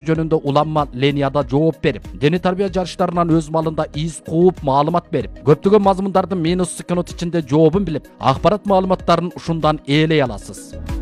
жөнүндө уланма Ленияда жооп берип, дини тарбия жарыштарынан өз малында из кууп маалымат берип, көптөгөн мазмундардын минус секунд ичинде жообун билип, акпарат маалыматтарын ушундан ээлей аласыз.